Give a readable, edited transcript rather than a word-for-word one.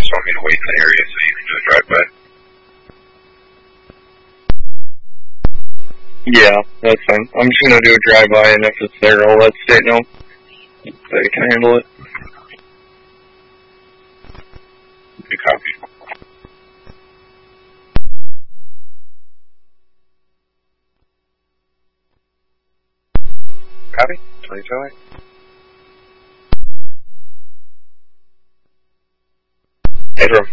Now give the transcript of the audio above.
just want me to wait in the area so you can do a drive-by? Yeah, that's fine. I'm just gonna do a drive-by, and if it's there, I'll let State know that you can handle it. Good copy. Copy? 2208. Pedro.